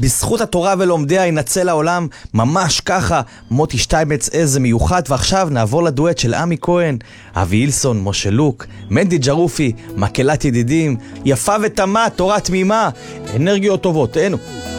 בזכות התורה ולומדיה ינצל העולם, ממש ככה. מוטי שטייבץ, איזה מיוחד. ועכשיו נעבור לדואט של עמי כהן, אבי אילסון, משה לוק, מנדי ג'רופי, מקהלת ידידים, יפה ותמה, תורה תמימה, אנרגיות טובות, תהנו.